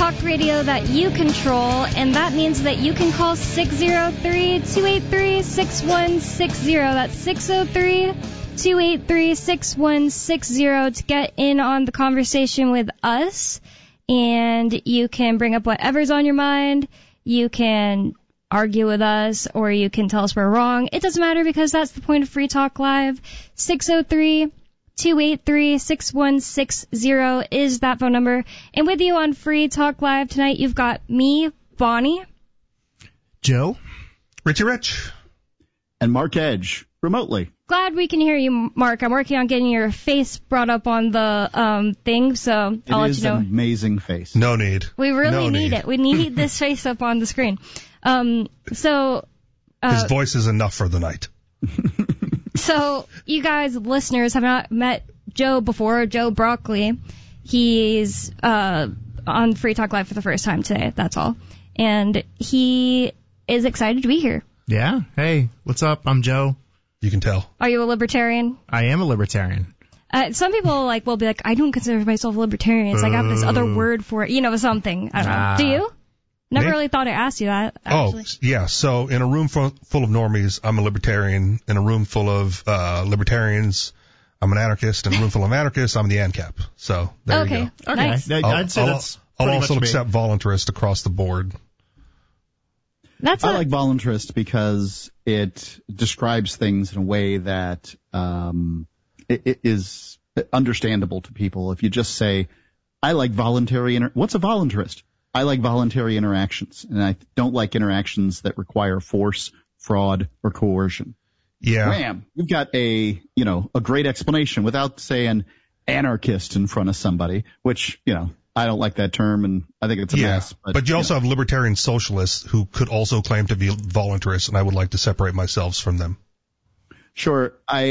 talk radio that you control, and that means that you can call 603-283-6160. That's 603-283-6160 to get in on the conversation with us. And you can bring up whatever's on your mind. You can argue with us, or you can tell us we're wrong. It doesn't matter, because that's the point of Free Talk Live. 603-283-6160 is that phone number. And with you on Free Talk Live tonight, you've got me, Bonnie, Joe, Richie Rich, and Mark Edge, remotely. Glad we can hear you, Mark. I'm working on getting your face brought up on the thing, so I'll let you know. It is an amazing face. No need. We really need it. We need this face up on the screen. His voice is enough for the night. So you guys, listeners, have not met Joe before, Joe Broccoli. He's on Free Talk Live for the first time today, that's all. And he is excited to be here. Yeah. Hey, what's up? I'm Joe. You can tell. Are you a libertarian? I am a libertarian. Some people will be like, I don't consider myself a libertarian. It's like I have this other word for it, something. I don't know. Do you? Never really thought I asked you that, actually. Oh, yeah. So in a room full of normies, I'm a libertarian. In a room full of libertarians, I'm an anarchist. In a room full of anarchists, I'm the ANCAP. So there you go. Okay. Nice. I'd say that's I'll pretty also much accept voluntarist across the board. I like voluntarist because it describes things in a way that it is understandable to people. If you just say, I like voluntary what's a voluntarist? I like voluntary interactions, and I don't like interactions that require force, fraud, or coercion. Yeah. Wham! You've got a great explanation without saying anarchist in front of somebody, which, I don't like that term, and I think it's a mess. But you also have libertarian socialists who could also claim to be voluntarists, and I would like to separate myself from them. Sure. A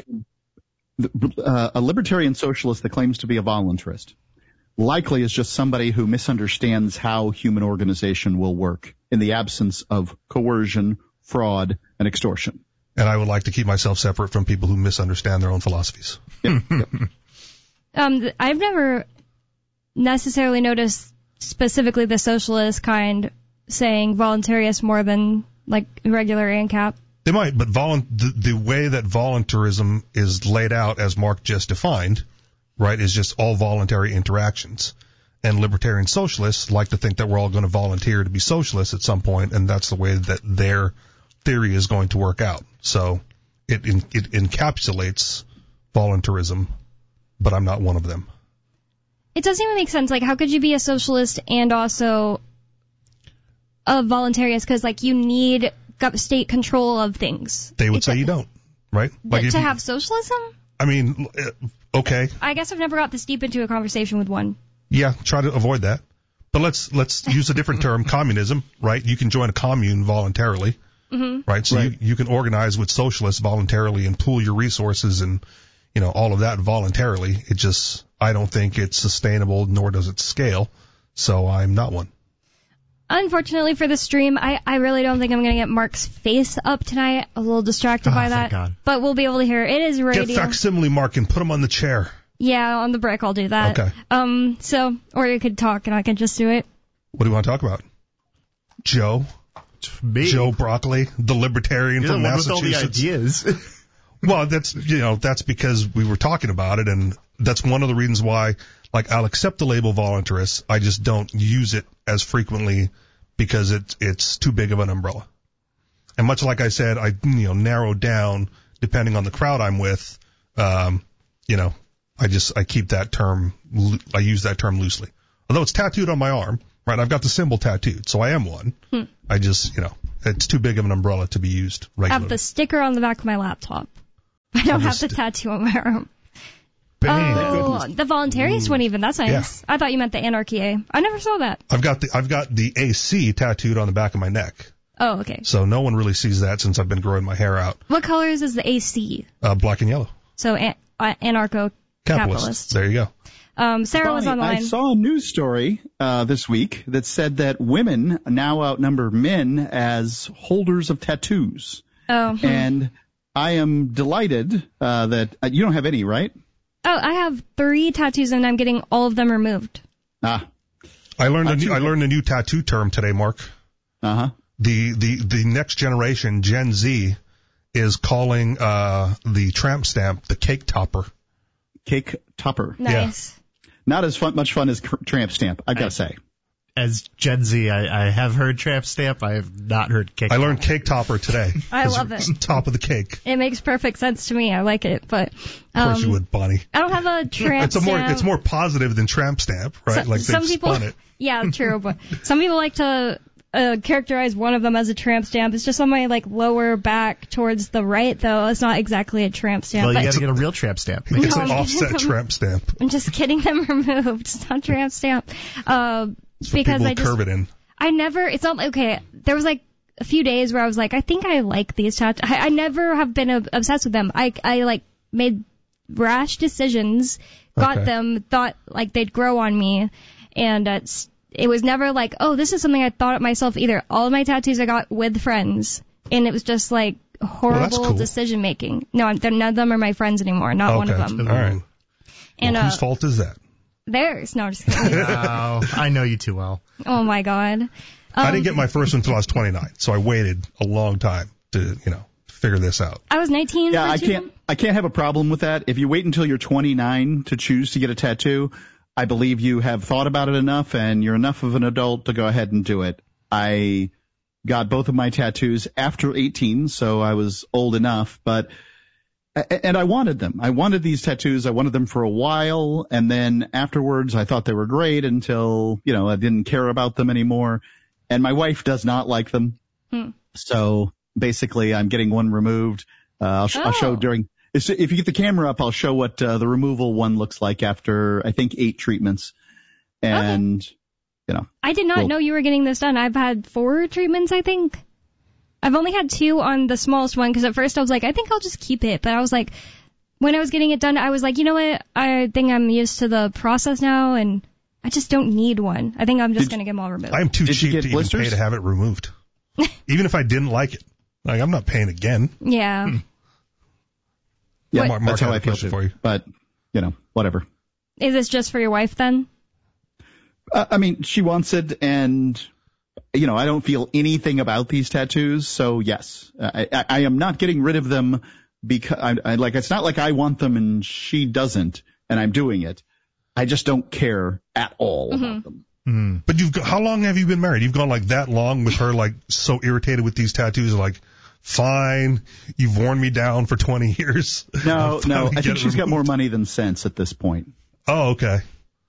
libertarian socialist that claims to be a voluntarist likely is just somebody who misunderstands how human organization will work in the absence of coercion, fraud, and extortion. And I would like to keep myself separate from people who misunderstand their own philosophies. Yep. I've never necessarily noticed specifically the socialist kind saying voluntarist more than like regular ANCAP. They might, but the way that voluntarism is laid out, as Mark just defined, right, is just all voluntary interactions. And libertarian socialists like to think that we're all going to volunteer to be socialists at some point, and that's the way that their theory is going to work out. So it encapsulates voluntarism, but I'm not one of them. It doesn't even make sense. Like, how could you be a socialist and also a voluntarist? Because, you need state control of things. They would say you don't, right? To have socialism? I mean, okay. I guess I've never got this deep into a conversation with one. Yeah, try to avoid that. But let's use a different term, communism, right? You can join a commune voluntarily, right? So right. You can organize with socialists voluntarily and pool your resources and, all of that voluntarily. I don't think it's sustainable, nor does it scale. So I'm not one. Unfortunately for the stream, I really don't think I'm going to get Mark's face up tonight. A little distracted by that. God. But we'll be able to hear it. It is radio. Get facsimile, Mark, and put him on the chair. Yeah, on the brick, I'll do that. Okay. Or you could talk and I could just do it. What do you want to talk about? Joe? Me? Joe Broccoli, the libertarian You're from the one Massachusetts. with all the ideas. Well, that's because we were talking about it, and that's one of the reasons why, I'll accept the label voluntarist. I just don't use it as frequently because it's too big of an umbrella. And much like I said, I narrow down depending on the crowd I'm with. I keep that term. I use that term loosely. Although it's tattooed on my arm, right? I've got the symbol tattooed, so I am one. I just, it's too big of an umbrella to be used regularly. I have the sticker on the back of my laptop. I don't have the tattoo on my arm. Bang. Oh, the voluntarist one even. That's nice. Yeah. I thought you meant the anarchy A. I never saw that. I've got the AC tattooed on the back of my neck. Oh, okay. So no one really sees that since I've been growing my hair out. What colors is the AC? Black and yellow. So anarcho-capitalist. There you go. Sarah was on the line. I saw a news story this week that said that women now outnumber men as holders of tattoos. Oh. And I am delighted that you don't have any, right? Oh, I have 3 tattoos and I'm getting all of them removed. Ah. I learned a new tattoo term today, Mark. Uh-huh. The next generation, Gen Z, is calling the tramp stamp the cake topper. Cake topper. Nice. Yeah. Not as much fun as tramp stamp, I've got to say. As Gen Z, I have heard tramp stamp. I have not heard cake. I learned cake topper today. I love it. Top of the cake. It makes perfect sense to me. I like it, but of course you would, Bonnie. I don't have a tramp stamp. It's more positive than tramp stamp, right? So, like some they've people, spun it. Yeah, true. But some people like to characterize one of them as a tramp stamp. It's just on my lower back towards the right, though. It's not exactly a tramp stamp. Well, you got to get a real tramp stamp. It's an offset tramp stamp. I'm just getting them removed. It's not tramp stamp. Because people curve it in. I never. It's not okay. There was a few days where I was like, I think I like these tattoos. I never have been obsessed with them. I made rash decisions, got them, thought they'd grow on me, and it was never oh, this is something I thought of myself either. All of my tattoos I got with friends, and it was just horrible decision making. No, none of them are my friends anymore. Not one of them. All right. And whose fault is that? Theirs. No, I'm just kidding. No, I know you too well. Oh my God. I didn't get my first one until I was 29, so I waited a long time to, figure this out. I was 19. Yeah, I can't have a problem with that. If you wait until you're 29 to choose to get a tattoo, I believe you have thought about it enough and you're enough of an adult to go ahead and do it. I got both of my tattoos after 18, so I was old enough, and I wanted them. I wanted these tattoos. I wanted them for a while, and then afterwards I thought they were great until, I didn't care about them anymore. And my wife does not like them. So basically I'm getting one removed. I'll show during, if you get the camera up, I'll show what the removal one looks like after, I think, 8 treatments. And, I did not know you were getting this done. I've had 4 treatments, I think. I've only had 2 on the smallest one because at first I was like, I think I'll just keep it. But I was like, when I was getting it done, I was like, you know what? I think I'm used to the process now, and I just don't need one. I think I'm just going to get them all removed. I'm too cheap to even pay to have it removed. Even if I didn't like it. I'm not paying again. Yeah. Yeah, Mark that's how had I a feel question too. for you. But, whatever. Is this just for your wife then? I mean, she wants it, and, I don't feel anything about these tattoos, so yes. I am not getting rid of them because, it's not like I want them and she doesn't, and I'm doing it. I just don't care at all about them. But how long have you been married? You've gone that long with her, so irritated with these tattoos, fine, you've worn me down for 20 years. No, I think she's got more money than sense at this point. Oh, okay.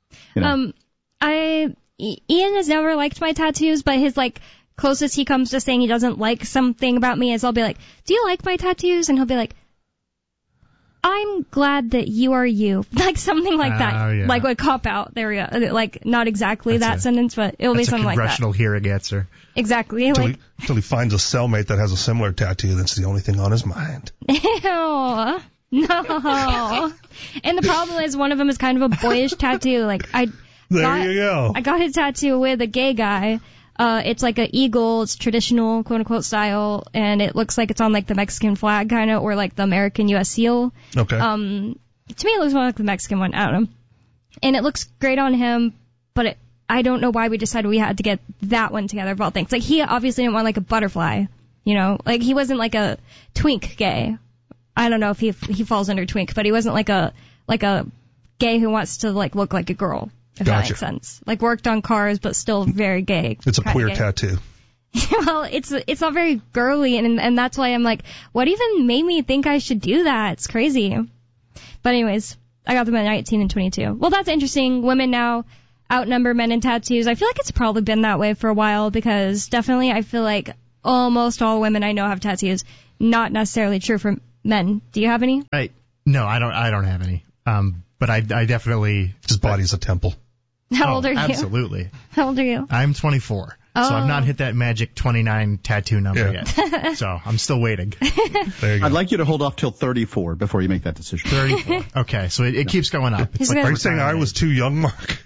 Ian has never liked my tattoos, but his closest he comes to saying he doesn't like something about me is I'll be like, do you like my tattoos? And he'll be like, I'm glad that you are you. Something like that. Yeah. A cop out. There we go. Not exactly that sentence, but it'll be something like that. That's a congressional hearing answer. Exactly. Until he finds a cellmate that has a similar tattoo, that's the only thing on his mind. Ew. No. And the problem is one of them is kind of a boyish tattoo. There you go. I got a tattoo with a gay guy. It's like an eagle. It's traditional, quote unquote, style, and it looks like it's on the Mexican flag kind of, or the American U.S. seal. Okay. To me, it looks more like the Mexican one. I don't know. And it looks great on him, but I don't know why we decided we had to get that one together of all things. He obviously didn't want a butterfly, he wasn't a twink gay. I don't know if he falls under twink, but he wasn't a gay who wants to look like a girl. If that makes sense. Worked on cars, but still very gay. It's a queer tattoo. Well, it's not very girly, and that's why I'm what even made me think I should do that? It's crazy. But anyways, I got them at 19 and 22. Well, that's interesting. Women now outnumber men in tattoos. I feel like it's probably been that way for a while because definitely I feel like almost all women I know have tattoos. Not necessarily true for men. Do you have any? No, I don't have any. But I definitely. His body's a temple. How old are you? Absolutely. How old are you? I'm 24. So I've not hit that magic 29 tattoo number yet. So I'm still waiting. There you go. I'd like you to hold off till 34 before you make that decision. 34. Okay, so it keeps going up. It's Are you saying I was too young, Mark?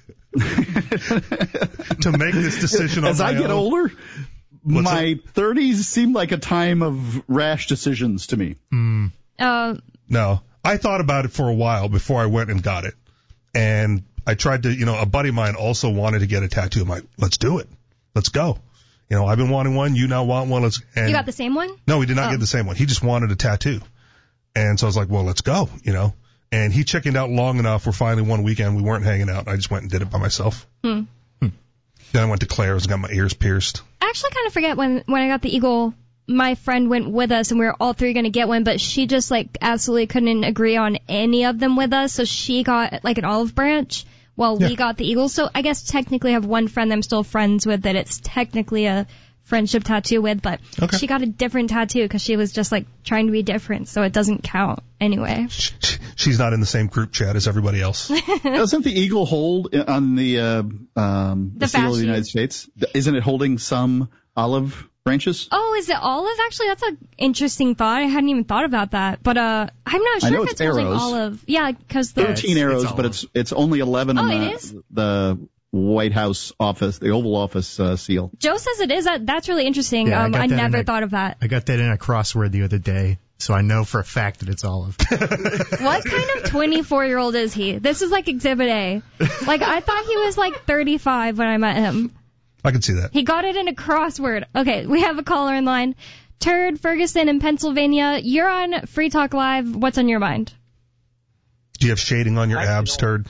To make this decision As on I my get own? older, my 30s seem like a time of rash decisions to me. No. I thought about it for a while before I went and got it. And I tried to, a buddy of mine also wanted to get a tattoo. I'm like, let's do it. Let's go. I've been wanting one. You now want one. And you got the same one? No, we did not get the same one. He just wanted a tattoo. And so I was like, well, let's go, And he chickened out long enough where finally one weekend we weren't hanging out. I just went and did it by myself. Then I went to Claire's and got my ears pierced. I actually kind of forget when I got the Eagle, my friend went with us and we were all three going to get one, but she just absolutely couldn't agree on any of them with us. So she got an olive branch while we got the Eagle. So I guess technically I have one friend that I'm still friends with that it's technically a friendship tattoo with, but she got a different tattoo because she was just trying to be different. So it doesn't count anyway. She's not in the same group chat as everybody else. Doesn't the Eagle hold on the seal of the United States? Isn't it holding some olive branches? Oh, is it olive? Actually, that's an interesting thought. I hadn't even thought about that. But I'm not sure if it's holding olive. Yeah, because 13 arrows, but it's only 11 in the White House office, the Oval Office seal. Joe says it is. That's really interesting. Yeah, I never thought of that. I got that in a crossword the other day, so I know for a fact that it's olive. What kind of 24-year-old is he? This is Exhibit A. I thought he was 35 when I met him. I can see that. He got it in a crossword. Okay, we have a caller in line. Turd Ferguson in Pennsylvania. You're on Free Talk Live. What's on your mind? Do you have shading on your abs, Turd?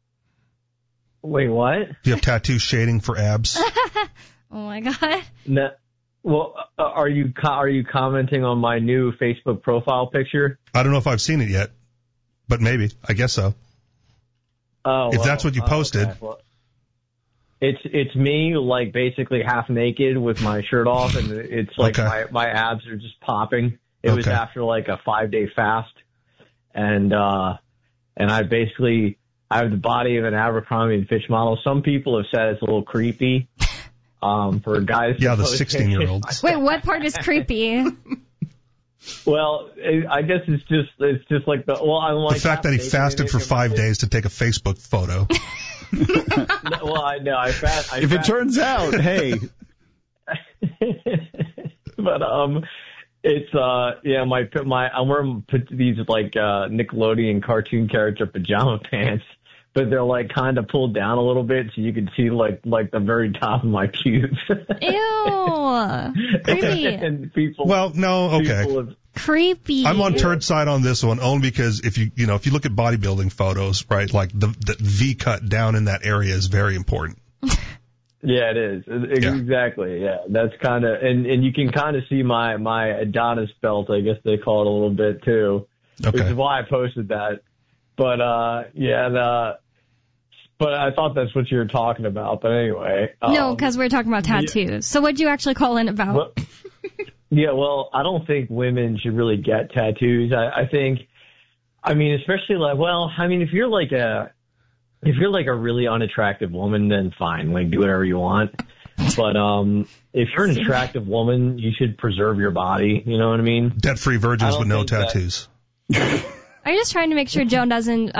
Wait, what? Do you have tattoo shading for abs? Oh my God. No. Well, are you commenting on my new Facebook profile picture? I don't know if I've seen it yet, but maybe. I guess so. Oh, if that's what you posted. Okay. Well, it's me basically half naked with my shirt off, and it's my abs are just popping. It was after a 5-day fast, and I have the body of an Abercrombie & Fitch model. Some people have said it's a little creepy for guys. Yeah, the 16-year-olds. Wait, what part is creepy? Well, I guess it's just the fact that he fasted for 5 days to take a Facebook photo. Well, I know. If it turns out, hey. But it's I'm wearing these Nickelodeon cartoon character pajama pants, but they're kind of pulled down a little bit so you can see the very top of my pubes. Ew, creepy. And people. Well, no, okay. Creepy. I'm on Turd side on this one only because if you look at bodybuilding photos, right, the V cut down in that area is very important. Yeah, it is. Exactly. Yeah, that's kind of, and you can kind of see my Adonis belt. I guess they call it a little bit too, which is why I posted that. But but I thought that's what you were talking about. But anyway, no, because we're talking about tattoos. Yeah. So what'd you actually call in about? Well, I don't think women should really get tattoos. I think, especially if you're if you're a really unattractive woman, then fine, do whatever you want. But if you're an attractive woman, you should preserve your body. You know what I mean? Debt-free virgins with no tattoos. Are you just trying to make sure Joe doesn't,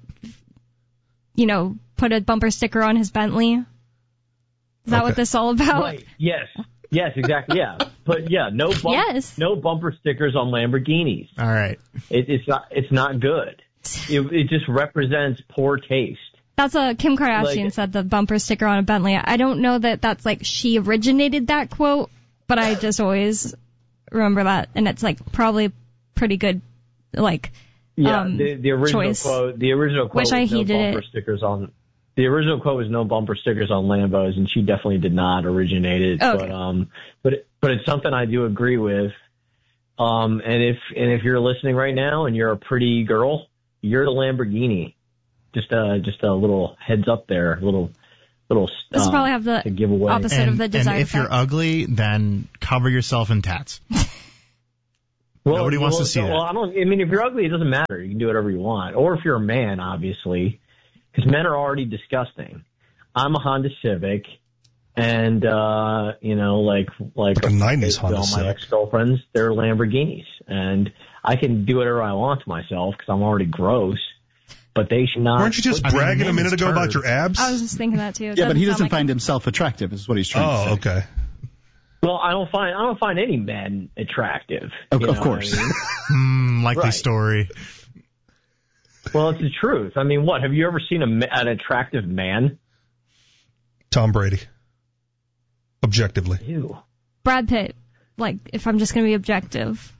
put a bumper sticker on his Bentley? Is that what this is all about? Right. Yes. Yes, exactly. Yeah, but no bumper stickers on Lamborghinis. All right. It's not good. It just represents poor taste. That's Kim Kardashian said, the bumper sticker on a Bentley. I don't know that that's she originated that quote, but I just always remember that, and it's probably pretty good. The original choice. The original quote. Wish I heeded no bumper stickers on. The original quote was no bumper stickers on Lambos, and she definitely did not originate it. Okay. But it's something I do agree with. And if you're listening right now and you're a pretty girl, you're the Lamborghini. Just a little heads up there, little. This will probably have the giveaway. Opposite of the desired And if you're ugly, then cover yourself in tats. Nobody wants to see that. Well, if you're ugly, it doesn't matter. You can do whatever you want. Or if you're a man, obviously, because men are already disgusting. I'm a Honda Civic, and like a 90s Honda all Civic. My ex-girlfriends, they're Lamborghinis, and I can do whatever I want to myself because I'm already gross. But they should not. Weren't you just bragging a minute ago about your abs? I was just thinking that too. Yeah, but he doesn't find himself attractive, is what he's trying to say. Oh, okay. Well, I don't find any men attractive. Of course. Likely story. Well, it's the truth. I mean, what? Have you ever seen an attractive man? Tom Brady. Objectively. Ew. Brad Pitt. Like, if I'm just going to be objective.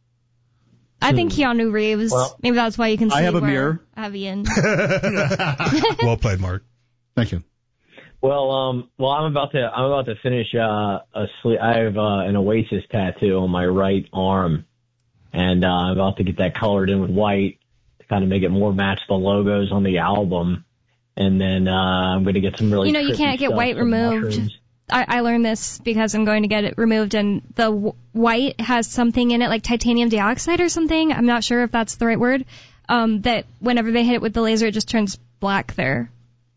I think Keanu Reeves. Well, maybe that's why you can see I have a mirror. I have Ian. Well played, Mark. Thank you. Well, I'm about to finish I have an Oasis tattoo on my right arm, and I'm about to get that colored in with white to kind of make it more match the logos on the album. And then I'm going to get some really you can't get white removed. I learned this because I'm going to get it removed, and the white has something in it, like titanium dioxide or something. I'm not sure if that's the right word. That whenever they hit it with the laser, it just turns black there.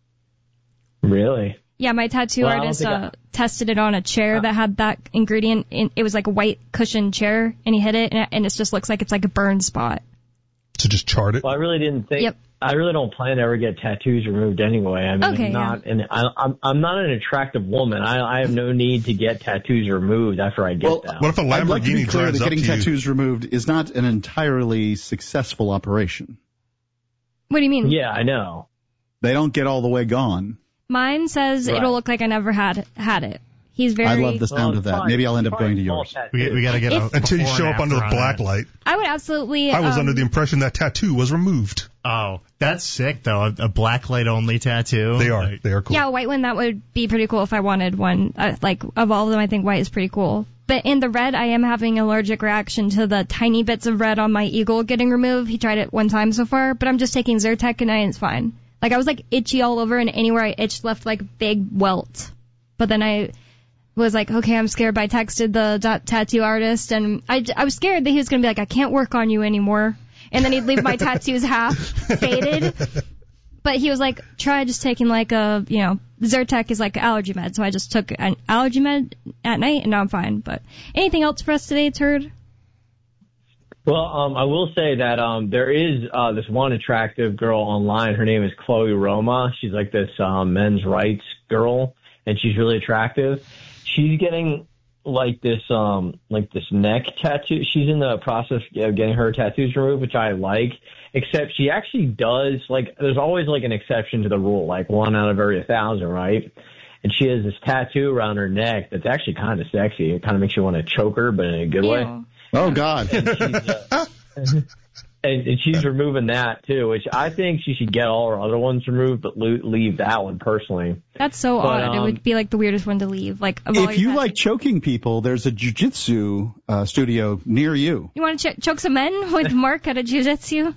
Really? Yeah, my tattoo artist tested it on a chair that had that ingredient. It was like a white cushioned chair, and he hit it, and it just looks like it's like a burn spot. So just chart it? Well, I really didn't think... Yep. I really don't plan to ever get tattoos removed anyway. I mean, okay, I'm not an attractive woman. I have no need to get tattoos removed after I get them. What if a Lamborghini I'd like to be clear that getting drives up to tattoos removed is not an entirely successful operation. What do you mean? Yeah, I know. They don't get all the way gone. Mine says it'll look like I never had it. He's very... I love the sound of that. Fine. Maybe I'll end up going to yours. We got to get until you show up under the black light. I would absolutely... I was under the impression that tattoo was removed. Oh, that's sick, though. A black light only tattoo. They are cool. Yeah, a white one, that would be pretty cool if I wanted one. Like, of all of them, I think white is pretty cool. But in the red, I am having an allergic reaction to the tiny bits of red on my eagle getting removed. He tried it one time so far, but I'm just taking Zyrtec and it's fine. Like, I was like itchy all over, and anywhere I itched left like big welt. But then I was like, okay, I'm scared. But I texted the tattoo artist, and I was scared that he was going to be like, I can't work on you anymore. And then he'd leave my tattoos half faded. But he was like, try just taking like Zyrtec is like allergy med. So I just took an allergy med at night, and now I'm fine. But anything else for us today, Turd? Well, I will say that there is this one attractive girl online. Her name is Chloe Roma. She's like this men's rights girl, and she's really attractive. She's getting like this neck tattoo. She's in the process of getting her tattoos removed, which I like. Except she actually does, like, there's always like an exception to the rule, like 1 out of every 1,000, right? And she has this tattoo around her neck that's actually kind of sexy. It kind of makes you want to choke her, but in a good way. Oh God. And she's removing that too, which I think she should get all her other ones removed, but leave that one personally. That's so odd. It would be like the weirdest one to leave. Like, if you like choking people, there's a jiu-jitsu studio near you. You want to choke some men with Mark at a jiu-jitsu?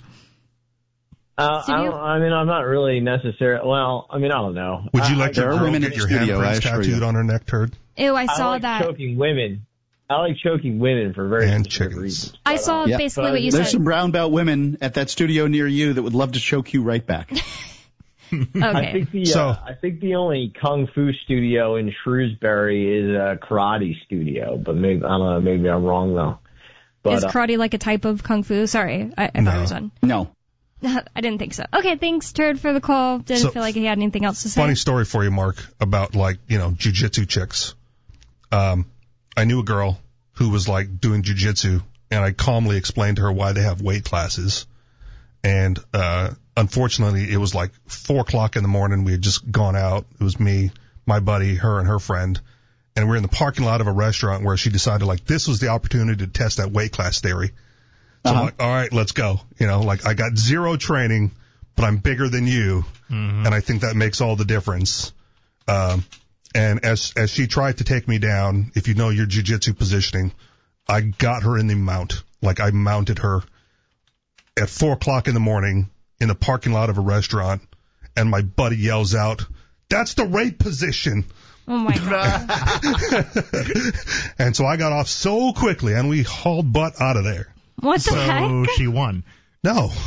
I'm not really necessarily. Well, I don't know. Would you like your girl to get your handprints tattooed on her neck, Turd? Ew, I saw that. Choking women. I like choking women for very specific reasons. I saw basically what you said. There's some brown belt women at that studio near you that would love to choke you right back. Okay. I think the only kung fu studio in Shrewsbury is a karate studio, but maybe I'm wrong though. But, is karate like a type of kung fu? Sorry, I thought it was on. No. I didn't think so. Okay, thanks, Turd, for the call. Didn't feel like he had anything else to say. Funny story for you, Mark, about jiu-jitsu chicks. I knew a girl who was like doing jiu-jitsu, and I calmly explained to her why they have weight classes. And unfortunately, it was like 4:00 in the morning. We had just gone out. It was me, my buddy, her, and her friend. And we're in the parking lot of a restaurant where she decided like this was the opportunity to test that weight class theory. So I'm like, all right, let's go. I got zero training, but I'm bigger than you. Mm-hmm. And I think that makes all the difference. And as she tried to take me down, if you know your jiu-jitsu positioning, I got her in the mount. Like I mounted her at 4:00 in the morning in the parking lot of a restaurant, and my buddy yells out, "That's the rape position." Oh my God. And so I got off so quickly, and we hauled butt out of there. What the heck? So she won. No.